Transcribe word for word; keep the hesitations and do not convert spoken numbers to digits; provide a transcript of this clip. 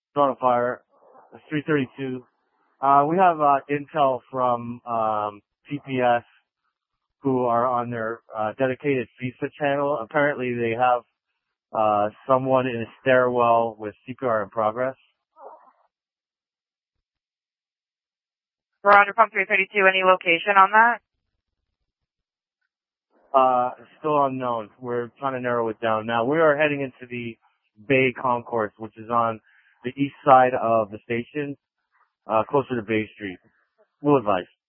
Start a fire. It's three thirty-two. Uh, we have uh, intel from um, T P S who are on their uh, dedicated FIFA channel. Apparently, they have uh, someone in a stairwell with C P R in progress. We're on pump three thirty-two. Any location on that? Uh, still unknown. We're trying to narrow it down. Now, we are heading into the Bay Concourse, which is on the east side of the station, uh, closer to Bay Street. We'll advise.